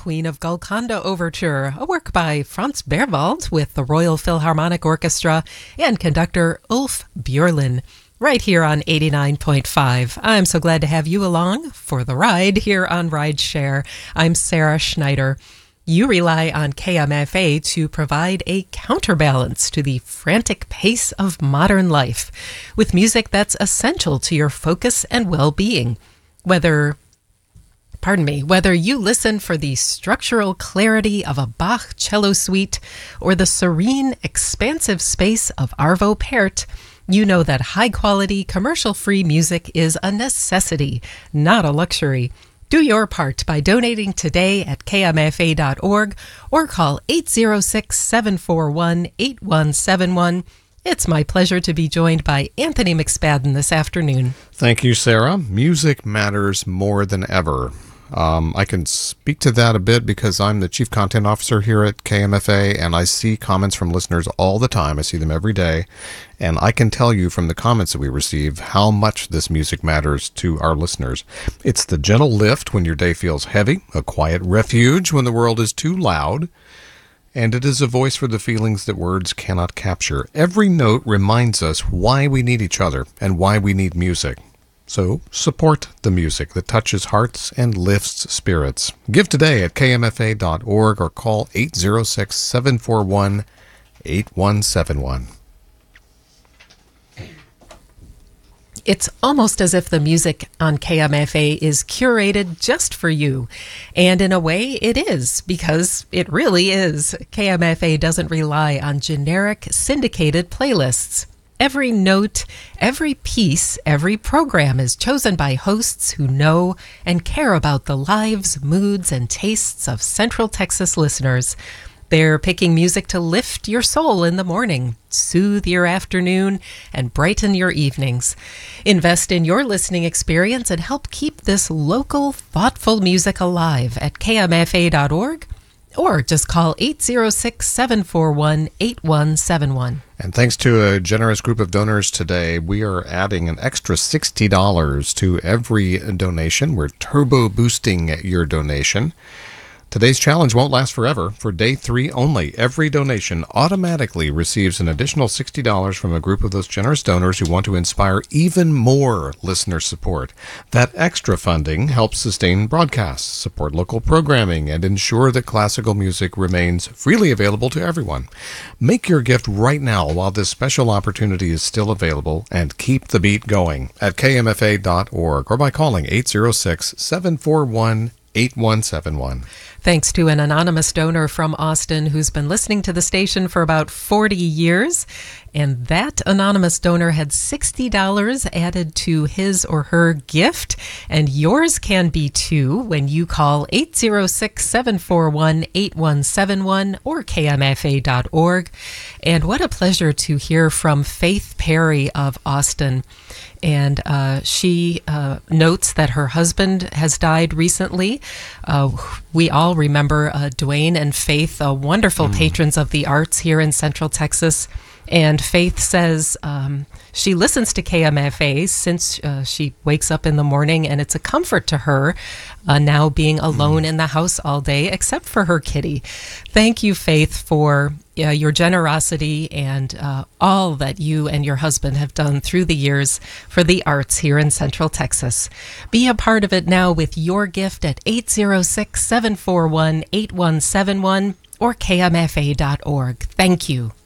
Queen of Golconda Overture, a work by Franz Berwald with the Royal Philharmonic Orchestra and conductor Ulf Björlin, right here on 89.5. I'm so glad to have you along for the ride here on Rideshare. I'm Sarah Schneider. You rely on KMFA to provide a counterbalance to the frantic pace of modern life with music that's essential to your focus and well-being. Whether you listen for the structural clarity of a Bach cello suite or the serene, expansive space of Arvo Pärt, you know that high-quality, commercial-free music is a necessity, not a luxury. Do your part by donating today at kmfa.org or call 806-741-8171. It's my pleasure to be joined by Anthony McSpadden this afternoon. Thank you, Sarah. Music matters more than ever. I can speak to that a bit because I'm the Chief Content Officer here at KMFA, and I see comments from listeners all the time. I see them every day, and I can tell you from the comments that we receive how much this music matters to our listeners. It's the gentle lift when your day feels heavy, a quiet refuge when the world is too loud, and it is a voice for the feelings that words cannot capture. Every note reminds us why we need each other and why we need music. So support the music that touches hearts and lifts spirits. Give today at kmfa.org or call 806-741-8171. It's almost as if the music on KMFA is curated just for you. And in a way, it is, because it really is. KMFA doesn't rely on generic, syndicated playlists. Every note, every piece, every program is chosen by hosts who know and care about the lives, moods, and tastes of Central Texas listeners. They're picking music to lift your soul in the morning, soothe your afternoon, and brighten your evenings. Invest in your listening experience and help keep this local, thoughtful music alive at kmfa.org. Or just call 806-741-8171. And thanks to a generous group of donors today, we are adding an extra $60 to every donation. We're turbo boosting your donation. Today's challenge won't last forever. For day 3 only, every donation automatically receives an additional $60 from a group of those generous donors who want to inspire even more listener support. That extra funding helps sustain broadcasts, support local programming, and ensure that classical music remains freely available to everyone. Make your gift right now while this special opportunity is still available, and keep the beat going at kmfa.org or by calling 806-741-8171. Thanks to an anonymous donor from Austin who's been listening to the station for about 40 years. And that anonymous donor had $60 added to his or her gift. And yours can be too when you call 806-741-8171 or kmfa.org. And what a pleasure to hear from Faith Perry of Austin. And she notes that her husband has died recently. We all remember Dwayne and Faith, wonderful patrons of the arts here in Central Texas. And Faith says she listens to KMFA since she wakes up in the morning, and it's a comfort to her now being alone in the house all day, except for her kitty. Thank you, Faith, for your generosity and all that you and your husband have done through the years for the arts here in Central Texas. Be a part of it now with your gift at 806-741-8171 or kmfa.org. Thank you.